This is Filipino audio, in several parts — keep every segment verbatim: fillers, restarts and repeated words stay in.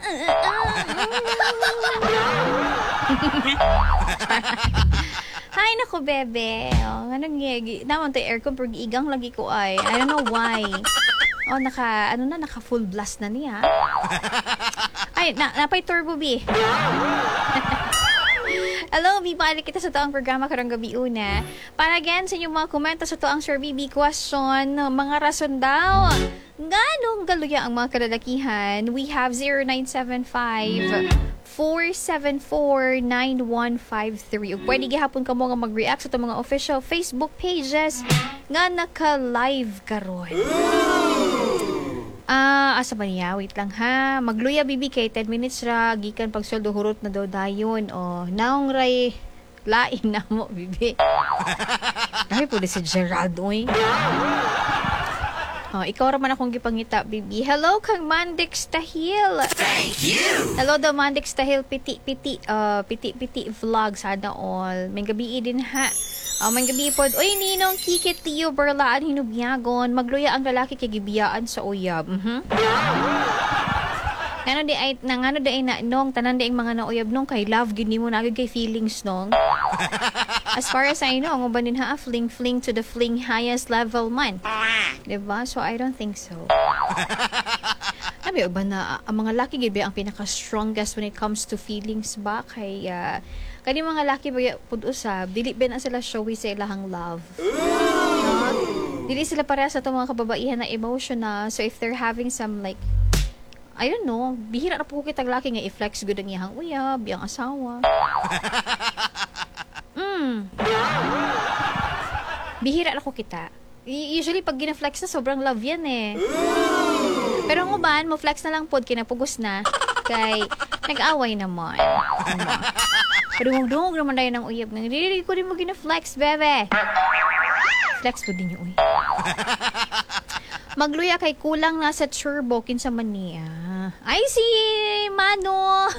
Hi, nako, bebe. Oh, anong ngegi? Naman to aircon, pero igang lagi ko ay. I don't know why. Oh, naka, ano na, naka full blast na niya. Ay, na, napay turbo, B. Hello, B. Balik kita sa toang programa karang gabi una. Para again, sa inyong mga komento sa toang Sir B B question, mga rason daw. Ganong galuya ang mga kalalakihan? We have zero nine seven five four seven four nine one five three. Ug pwede gihapon ka mo nga mag-react sa itong mga official Facebook pages nga naka-live karon. Ah, asa ba niya? Wait lang ha. Magluya, bibi, kay ten minutes ra. Gikan pag sweldo hurot na daw dayon. O, naong ray, lain na mo, bibi. Dahil po si Gerald, oy. Oh, ikaw raman akong gipangita, bibi. Hello, kang Mandix Tahil. Thank you! Hello daw, Mandix Tahil. Piti-piti, uh, piti-piti vlog. Sana all. May gabi din ha. Oh, may gabi po. Uy, ninong kikit tiyo berlaan hinubyagon. Magluya ang lalaki kay gibiyaan sa uyab. Mhm. Ngano di ay nangano di ay na nong tanan di ang mga nauyab nong kay love gid nimo na agad kay feelings nong. As far as I know, ang ubanin ha fling fling to the fling highest level man. Diba? So I don't think so. Sabi ba na ang mga laki gid ang pinaka strongest when it comes to feelings ba kay uh, kani mga laki ba pud usab dili ba na sila showy sa ilahang love. No? Dili sila pareha sa itong mga kababaihan na emotional. So if they're having some like I don't know, bihira na po kitag laki nga i-flex good ang iyang uyab, iyang asawa. Mm. Bihira na ko kita. Usually pag gina-flex na sobrang love yan eh. Pero ang uban, mo flex na lang pod kinapugos na kay nag-away naman. Pero dungog naman tayo ng uyab nga. Hindi ko din mo gina-flex, bebe. Flex po din yung uy. Magluya kay kulang na sa turbo kinsa man niya. Ay si Manong.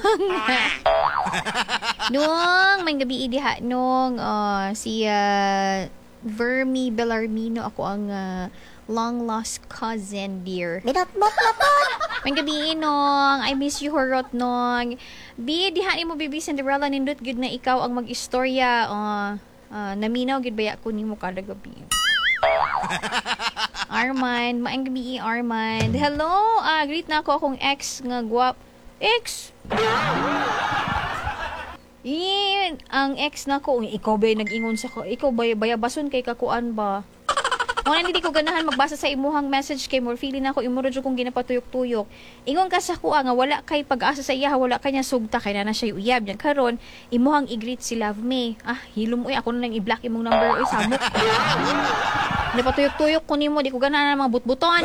Nung may gabi idiha nung uh, si uh, Vermi Bellarmino ako ang uh, long lost cousin dear. Minatmot na po! May gabi nung I miss you horot nung bi diha mo bibi Cinderella nindot gud na ikaw ang mag-istorya uh, uh, naminaw gid baya ko nimo kada gabi. Armand, maayong gabi Armand. Hello, uh, greet na ako akong ex nga guwap. Ex? Yan, ang ex na ko, ikaw ba nag-ingon sa ko? Ikaw ba bayabason kay kakuan ba? Kung hindi ko ganahan magbasa sa imuhang message kay more feeling ako imuro jud kong ginapatuyok-tuyok. Ingon ka sa kuha nga wala kay pag-asa sa iya, wala kanya sugta kay na na siya uyab niya karon imuhang i-greet si Love Me. Ah, hilom uy ako na nang i-block imong number uy samok. Napatuyok-tuyok ko nimo, di ko ganahan mga butbuton.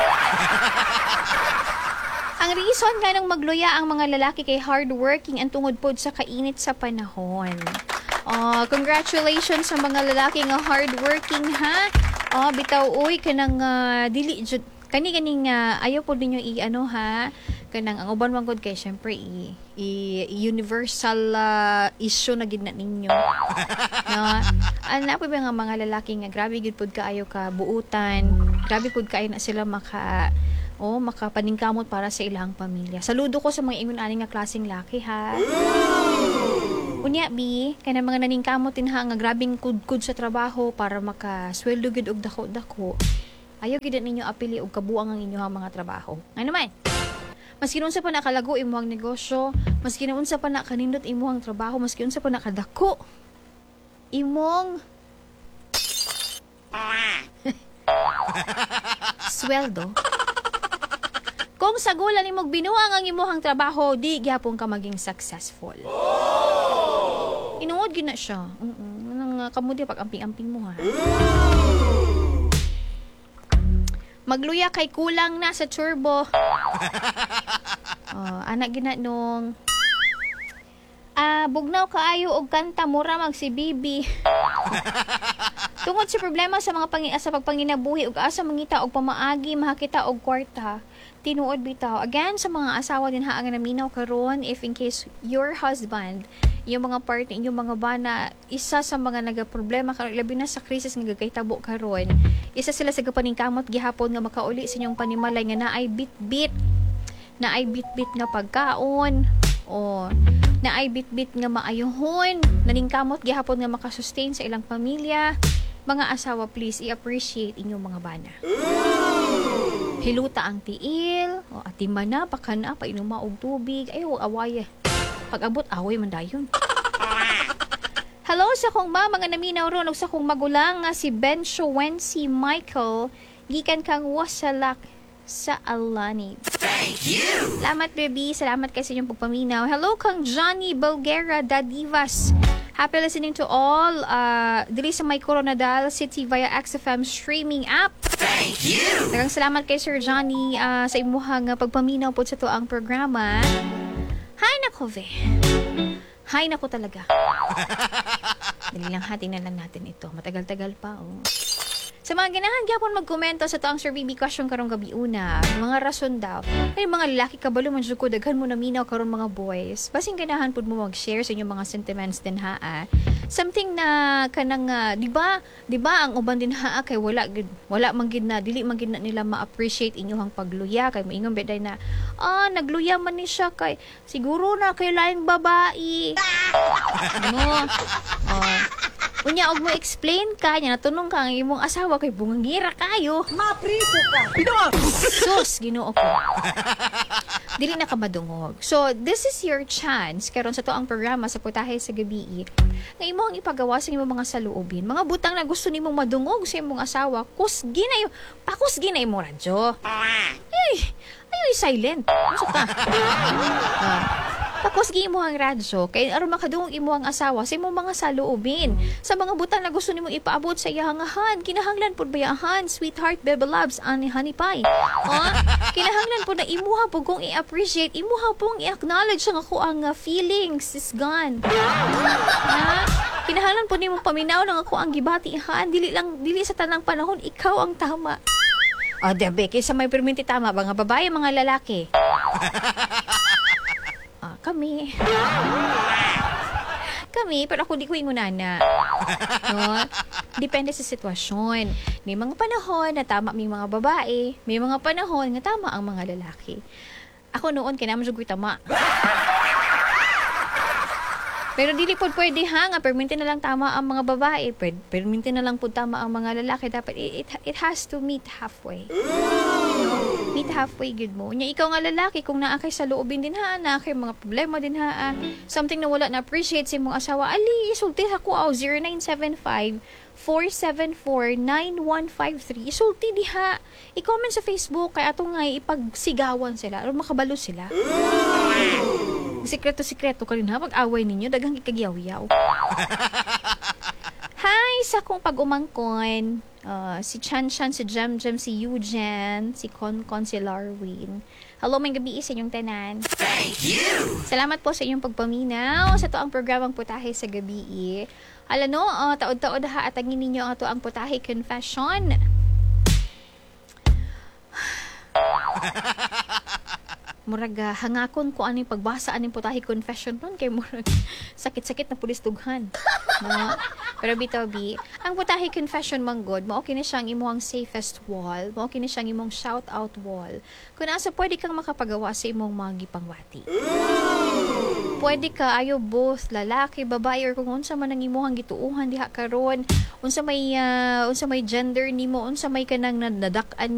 Ang reason nga nang magluya ang mga lalaki kay hardworking ang tungod pod sa kainit sa panahon. Oh, congratulations sa mga lalaki nga hardworking ha. Oh, bitaw uy kanang uh, dili jud kani ganing uh, ayaw pod ninyo i-ano ha. Kanang ang uban man gud kay syempre i, i universal uh, issue na gid na ninyo. No? Ana po ba nga mga lalaki nga grabe gid pod kaayo ka buutan. Grabe pod kaayo na sila maka oh, makapaningkamot para sa ilang pamilya. Saludo ko sa mga ingon ani nga klaseng laki ha. Unya bi, kay na mga naningkamot din ha nga grabing kudkud sa trabaho para makasweldo gid og dako-dako. Ayaw gid ninyo apili og kabuang ang inyong mga trabaho. Ano man? Maski unsa pa nakalago imuhang negosyo, maski unsa pa na kanindot imuhang trabaho, maski unsa pa nakadako imong sweldo. Kung sagulan nimong binuang ang imuhang trabaho, di gyapon ka maging successful. Oh! Inuod gina siya. Mm nang kamudi pag amping-amping mo ha. Magluya kay kulang na sa turbo. Oh, anak gina nung ah, bugnaw kaayo og kanta mura mag si Bibi. Tungod sa problema sa mga pangi sa pagpanginabuhi ug asa mangita og pamaagi mahakita og kwarta. Tinuod bitaw again sa mga asawa din ha ang naminaw karon if in case your husband yung mga partner inyong mga bana isa sa mga nagaproblema karon labi na sa krisis nga gagaytabo karon isa sila sa gapaningkamot gihapon nga makauli sa inyong panimalay nga naay bit-bit na ay bit-bit nga pagkaon, o na ay bit-bit nga maayohon, naningkamot gihapon nga makasustain sa ilang pamilya. Mga asawa, please i-appreciate inyong mga bana. Hiluta ang tiil, o atima na, pakana, painom og tubig, ay huwag away. Pag-abot, away man dayon. Hello sa kong ma, mga naminaw ron, o sa kong magulang nga si Bencho Wency Michael, gikan kang wasalak sa Alani. Thank you. Salamat, baby. Salamat kayo sa inyong pagpaminaw. Hello kang Johnny Bulgara Dadivas. Happy listening to all. Uh, dili sa may Coronadal City via X F M streaming app. Thank you. Daghang salamat kay Sir Johnny uh, sa imuhang uh, pagpaminaw po sa to ang programa. Hay nako, ve. Hay nako talaga. Dali lang, hati na lang natin ito. Matagal-tagal pa, oh. Sa mga ganahan gyapon magkomento sa to ang Sir B B question karong gabi una, mga rason daw. Ay mga lalaki kabalo man jud ko daghan mo na minaw karon mga boys. Basing ganahan pud mo mag-share sa inyong mga sentiments din ha. Ah. Something na kanang uh, di ba? Di ba ang uban din ha kay wala gid wala man gid na dili man gid na nila ma-appreciate inyong pagluya kay moingon beday na ah nagluya man ni siya kay siguro na kay laing babae. Ano? Oh. Unya og mo explain ka nya natunong ka ang imong asawa kay bungangira kayo. Mapriso ka. Sus, Ginoo ko. Dili na ka madungog. So, this is your chance karon sa to ang programa sa Putahe sa Gabi. Nga imong ipagawa sa imong mga saluobin. Mga butang na gusto nimong madungog sa imong asawa, kusgi na yung pakusgi na imong radyo. Ay, ayoy silent. Ano ka? Ah. Tapos giimo ang radyo kay aron makadungog imo ang asawa sa imong mga saluobin. Sa mga butang na gusto nimo ipaabot sa iyahangahan, kinahanglan pud bayahan, sweetheart, baby loves, ani honey pie. Oh, kinahanglan pud na imuha pud kung i-appreciate, imuha pong i-acknowledge ang ako ang uh, feelings is gone. Ha? Kinahanglan pud nimo paminaw ng ako ang gibatihan, dili lang dili sa tanang panahon ikaw ang tama. Ah, debe kay sa may perminti tama mga babae, mga lalaki. Kami. Kami, pero ako di ko ingunana. No? Depende sa sitwasyon. May mga panahon na tama may mga babae, may mga panahon na tama ang mga lalaki. Ako noon, kinaman siya ko'y tama. Pero dili po pwede ha, nga perminti na lang tama ang mga babae, pwede, perminti na lang po tama ang mga lalaki. Dapat, it, it, it has to meet halfway. Meet halfway, good mo. Nya ikaw nga lalaki, kung naakay sa loobin din ha, naakay mga problema din ha, something na wala na-appreciate sa mong asawa, ali, isulti ako aw, zero nine seven five, four seven four, nine one five three. Isulti di ha. I-comment sa Facebook, kaya ato nga ipagsigawan sila, o makabalo sila. Sikreto-sikreto ka rin ha, pag-away ninyo, daghang ikagyaw-yaw. Hi, sa kong pag-umangkon, uh, si Chan-Chan, si Jem-Jem, si Eugen, si Con-Con, si Larwin. Hello, may gabi sa inyong tanan. Thank you. Salamat po sa inyong pagpaminaw sa to ang programang Putahe sa Gabi. Alam no, uh, taod-taod ha, at angin ninyo ang to ang Putahe Confession. Murag uh, hangakon ko aning pagbasa aning Putahe Confession nun kay murag sakit-sakit na pulis dughan. No? Pero bitaw-bi, ang Putahe Confession manggod, mao kini siyang imong safest wall, mao kini siyang imong shout out wall. Kung asa pwede kang makapagawa sa imong mga gipangwati. Pwede ka ayo both lalaki, babae or kung unsa man ang imong gituuhan diha karon, unsa may uh, unsa may gender nimo, unsa may kanang nadak-an